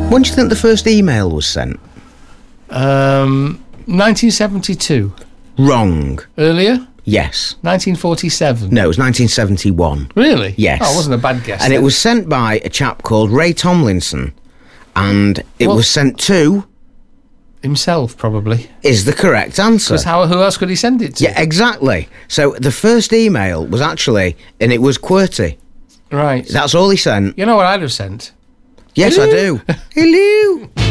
When do you think the first email was sent? 1972. Wrong. Earlier? Yes. 1947. No, it was 1971. Really? Yes. Oh, it wasn't a bad guess. And then. it was sent by a chap called Ray Tomlinson. And it was sent to... himself, probably. Is the correct answer. Because who else could he send it to? Yeah, exactly. So the first email was actually... And it was QWERTY. Right. That's all he sent. You know what I'd have sent? Yes, Hello. I do. Hello.